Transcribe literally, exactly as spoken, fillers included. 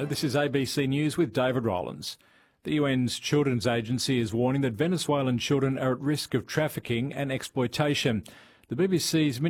Hello, this is A B C News with David Rowlands. The U N's Children's Agency is warning that Venezuelan children are at risk of trafficking and exploitation. The B B C's